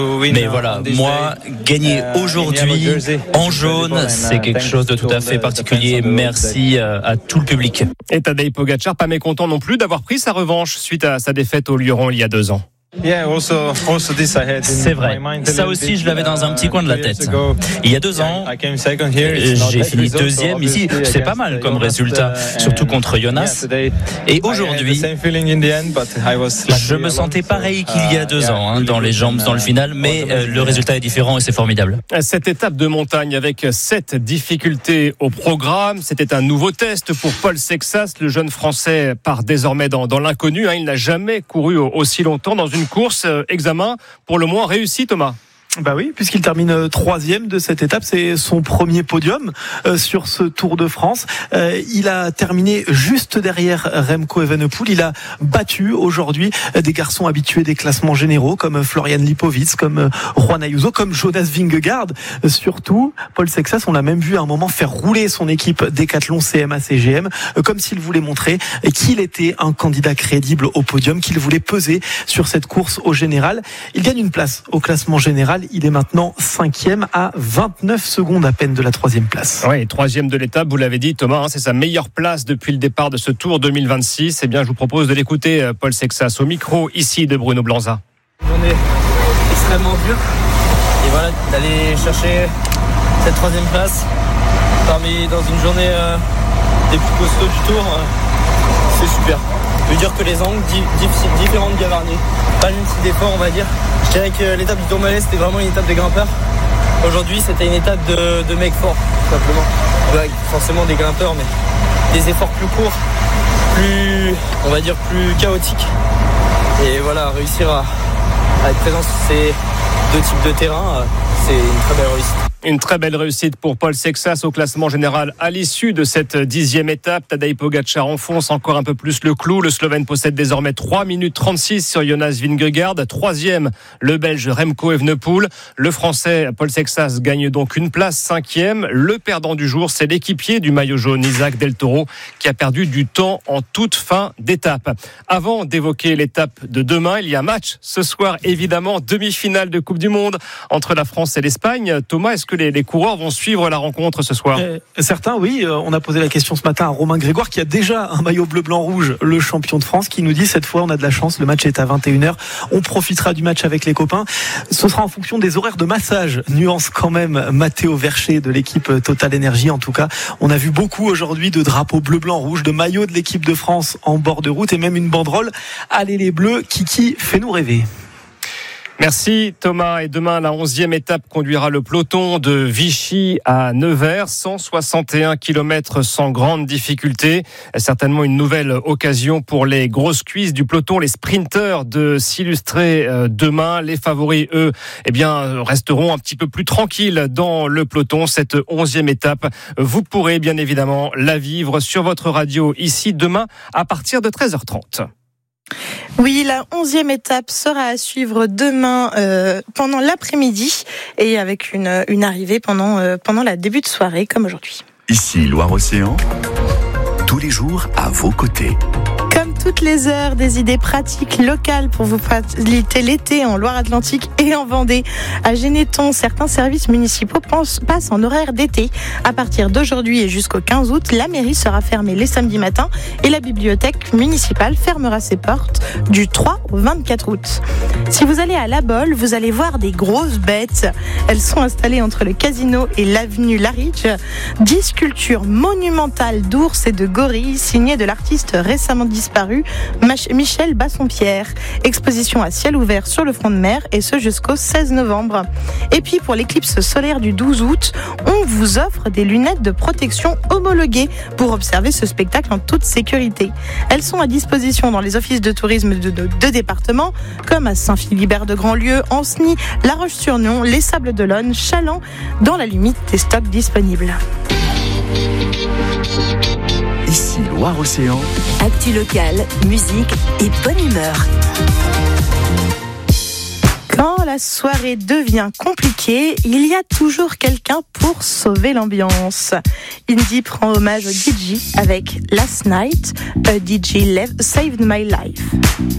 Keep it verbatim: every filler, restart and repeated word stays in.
Mais voilà, moi, gagner aujourd'hui en jaune, c'est quelque chose de tout à fait particulier. Merci à tout le public. Et Tadej Pogačar, pas mécontent non plus d'avoir pris sa revanche suite à sa défaite au Lyon il y a deux ans. C'est vrai, ça aussi je l'avais dans un petit coin de la tête. Il y a deux ans, j'ai fini deuxième ici, c'est pas mal comme résultat, surtout contre Jonas. Et aujourd'hui, je me sentais pareil qu'il y a deux ans, hein, dans les jambes, dans le final, mais euh, le résultat est différent et c'est formidable. Cette étape de montagne avec sept difficultés au programme, c'était un nouveau test pour Paul Sexas. Le jeune Français part désormais dans, dans l'inconnu, hein. Il n'a jamais couru aussi longtemps dans une course, euh, examen pour le moins réussi, Thomas. Bah oui, puisqu'il termine troisième de cette étape, c'est son premier podium euh, sur ce Tour de France. Euh, il a terminé juste derrière Remco Evenepoel. Il a battu aujourd'hui des garçons habitués des classements généraux comme Florian Lipovitz, comme Juan Ayuso, comme Jonas Vingegaard. Surtout, Paul Sexas, on l'a même vu à un moment faire rouler son équipe Decathlon C M A C G M, comme s'il voulait montrer qu'il était un candidat crédible au podium, qu'il voulait peser sur cette course au général. Il gagne une place au classement général. Il est maintenant cinquième à vingt-neuf secondes à peine de la troisième place. Oui, troisième de l'étape, vous l'avez dit Thomas, hein, c'est sa meilleure place depuis le départ de ce Tour deux mille vingt-six. Eh bien, je vous propose de l'écouter, Paul Sexas, au micro ici de Bruno Blanza. Une journée extrêmement dure et voilà, d'aller chercher cette troisième place parmi dans une journée euh, des plus costauds du Tour, euh, c'est super. Je veux dire que les angles difficiles, différents de Gavarnie, pas le même type d'effort on va dire. Je dirais que l'étape du Tourmalet c'était vraiment une étape de grimpeurs. Aujourd'hui c'était une étape de, de mecs forts tout simplement. Avec forcément des grimpeurs mais des efforts plus courts, plus on va dire plus chaotiques. Et voilà, réussir à, à être présent sur ces deux types de terrain, c'est une très belle réussite. Une très belle réussite pour Paul Sexas au classement général à l'issue de cette dixième étape. Tadej Pogačar enfonce encore un peu plus le clou. Le Slovène possède désormais trois minutes trente-six sur Jonas Vingegaard. Troisième, le Belge Remco Evenepoel. Le Français Paul Sexas gagne donc une place, cinquième. Le perdant du jour, c'est l'équipier du maillot jaune, Isaac Del Toro, qui a perdu du temps en toute fin d'étape. Avant d'évoquer l'étape de demain, il y a un match ce soir, évidemment, demi-finale de Coupe du Monde entre la France et l'Espagne. Thomas, est-ce que les, les coureurs vont suivre la rencontre ce soir? euh, Certains, oui. Euh, on a posé la question ce matin à Romain Grégoire, qui a déjà un maillot bleu-blanc-rouge, le champion de France, qui nous dit cette fois on a de la chance, le match est à vingt et une heures. On profitera du match avec les copains. Ce sera en fonction des horaires de massage. Nuance quand même Matteo Vercher de l'équipe Total Energy. En tout cas, on a vu beaucoup aujourd'hui de drapeaux bleu-blanc-rouge, de maillots de l'équipe de France en bord de route et même une banderole. Allez les Bleus, Kiki, fais-nous rêver. Merci Thomas. Et demain, la onzième étape conduira le peloton de Vichy à Nevers. cent soixante et un kilomètres sans grande difficulté. Certainement une nouvelle occasion pour les grosses cuisses du peloton, les sprinteurs, de s'illustrer demain. Les favoris, eux, eh bien, resteront un petit peu plus tranquilles dans le peloton. Cette onzième étape, vous pourrez bien évidemment la vivre sur votre radio ici demain à partir de treize heures trente. Oui, la onzième étape sera à suivre demain euh, pendant l'après-midi et avec une, une arrivée pendant, euh, pendant la début de soirée comme aujourd'hui. Ici Loire-Océan, tous les jours à vos côtés. Comme toutes les heures, des idées pratiques locales pour vous faciliter l'été en Loire-Atlantique et en Vendée. À Généton, certains services municipaux passent en horaire d'été. À partir d'aujourd'hui et jusqu'au quinze août, la mairie sera fermée les samedis matins et la bibliothèque municipale fermera ses portes du trois au vingt-quatre août. Si vous allez à La Bolle, vous allez voir des grosses bêtes. Elles sont installées entre le casino et l'avenue Laridge. Dix sculptures monumentales d'ours et de gorilles signées de l'artiste récemment disparu Michel Bassompierre. Exposition à ciel ouvert sur le front de mer et ce jusqu'au seize novembre. Et puis pour l'éclipse solaire du douze août, on vous offre des lunettes de protection homologuées pour observer ce spectacle en toute sécurité. Elles sont à disposition dans les offices de tourisme de deux départements comme à Saint-Philibert de Grandlieu, Ancenis, La Roche-sur-Yon, les Sables-d'Olonne, Chaland, dans la limite des stocks disponibles. Ici Loire-Océan. Actu locale, musique et bonne humeur. Quand la soirée devient compliquée, il y a toujours quelqu'un pour sauver l'ambiance. Indy prend hommage au D J avec Last Night, a D J saved my life.